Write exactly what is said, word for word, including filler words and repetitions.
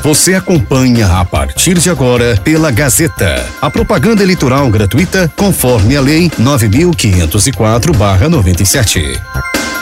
Você acompanha a partir de agora pela Gazeta, a propaganda eleitoral gratuita conforme a lei nove mil quinhentos e quatro barra noventa e sete.